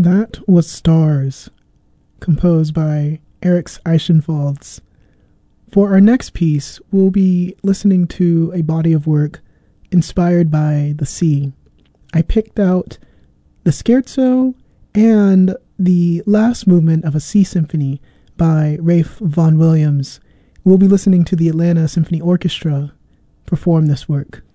That was Stars, composed by Eriks Eichenfalls. For our next piece, we'll be listening to a body of work inspired by the sea. I picked out the Scherzo and the last movement of a Sea Symphony by Ralph Vaughan Williams. We'll be listening to the Atlanta Symphony Orchestra perform this work.